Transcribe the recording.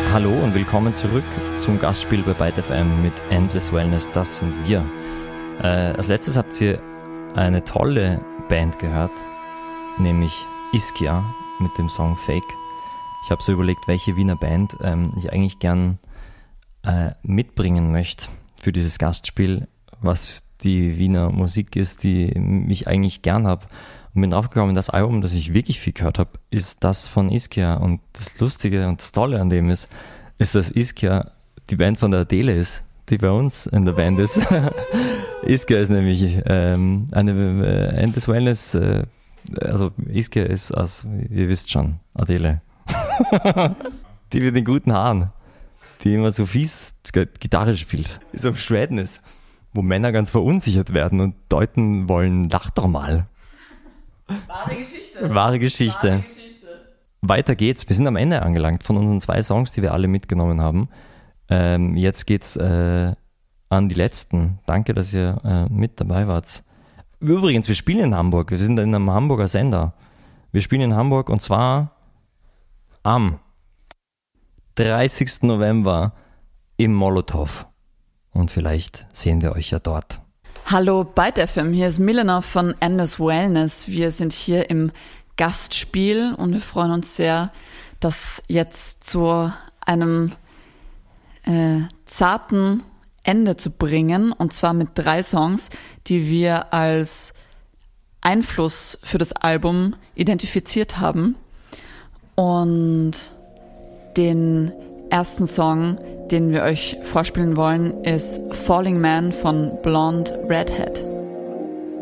Hallo und willkommen zurück zum Gastspiel bei Byte FM mit Endless Wellness, das sind wir. Als letztes habt ihr eine tolle Band gehört, nämlich Ischia mit dem Song Fake. Ich habe so überlegt, welche Wiener Band ich eigentlich gern mitbringen möchte für dieses Gastspiel, was die Wiener Musik ist, die ich eigentlich gern habe. Und bin draufgekommen, das Album, das ich wirklich viel gehört habe, ist das von Ischia. Und das Lustige und das Tolle an dem ist, dass Ischia die Band von der Adele ist, die bei uns in der Band ist. Ischia ist nämlich eine Endless Wellness, also Ischia ist, ihr wisst schon, Adele. Die mit den guten Haaren, die immer so fies Gitarre spielt. Die so Schweden ist, wo Männer ganz verunsichert werden und deuten wollen, lach doch mal. Wahre Geschichte. Wahre Geschichte. Weiter geht's. Wir sind am Ende angelangt von unseren 2 Songs, die wir alle mitgenommen haben. Jetzt geht's an die letzten. Danke, dass ihr mit dabei wart. Übrigens, wir spielen in Hamburg. Wir sind in einem Hamburger Sender. Wir spielen in Hamburg und zwar am 30. November im Molotow. Und vielleicht sehen wir euch ja dort. Hallo Byte FM, hier ist Milena von Endless Wellness. Wir sind hier im Gastspiel und wir freuen uns sehr, das jetzt zu einem zarten Ende zu bringen. Und zwar mit 3 Songs, die wir als Einfluss für das Album identifiziert haben. Und den ersten Song, den wir euch vorspielen wollen, ist Falling Man von Blonde Redhead.